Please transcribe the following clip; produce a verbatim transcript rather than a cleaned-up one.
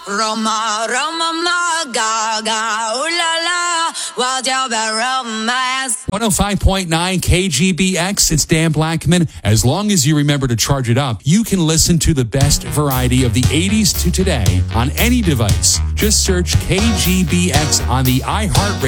Roma, Roma, ma, gaga, ooh la la, what's your bad romance? one oh five point nine K G B X, it's Dan Blackman. As long as you remember to charge it up, you can listen to the best variety of the eighties to today on any device. Just search K G B X on the iHeartRadio